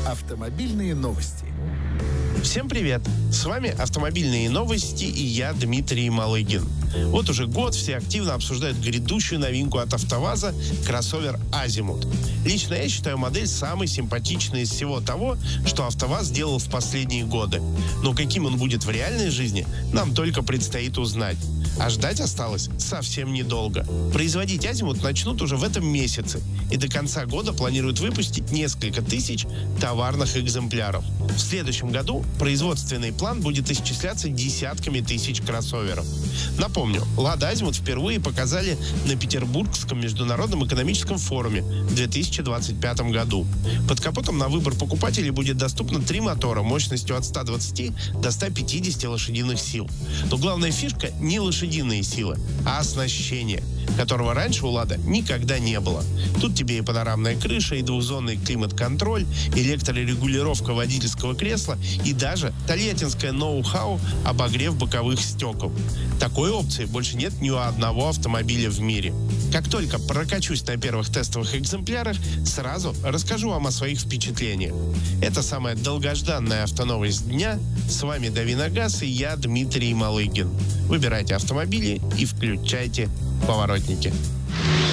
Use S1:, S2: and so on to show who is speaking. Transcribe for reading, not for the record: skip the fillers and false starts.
S1: Автомобильные новости.
S2: Всем привет! С вами «Автомобильные новости» и я, Дмитрий Малыгин. Вот уже год все активно обсуждают грядущую новинку от АвтоВАЗа – кроссовер «Азимут». Лично я считаю модель самой симпатичной из всего того, что АвтоВАЗ делал в последние годы. Но каким он будет в реальной жизни, нам только предстоит узнать. А ждать осталось совсем недолго. Производить «Азимут» начнут уже в этом месяце, и до конца года планируют выпустить несколько тысяч товарных экземпляров. В следующем году производственный план будет исчисляться десятками тысяч кроссоверов. Напомню, «Лада Азимут» впервые показали на Петербургском международном экономическом форуме в 2025 году. Под капотом на выбор покупателей будет доступно 3 мотора мощностью от 120 до 150 лошадиных сил. Но главная фишка не лошадиные силы, а оснащение, которого раньше у «Лада» никогда не было. Тут тебе и панорамная крыша, и двухзонный климат-контроль, электрорегулировка водительского кресла и даже тольяттинское ноу-хау обогрев боковых стекол. Такой опции больше нет ни у одного автомобиля в мире. Как только прокачусь на первых тестовых экземплярах, сразу расскажу вам о своих впечатлениях. Это самая долгожданная автоновость дня. С вами «Дави на газ» и я, Дмитрий Малыгин. Выбирайте автомобили и включайте поворотники.